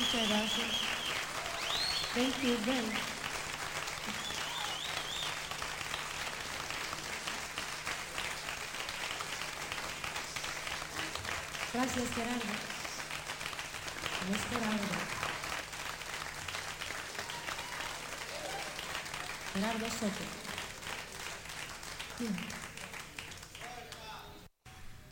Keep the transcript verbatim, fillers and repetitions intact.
Muchas gracias. Thank you, Ben. Gracias, Gerardo. No esperaba. Gerardo Soto. Mm.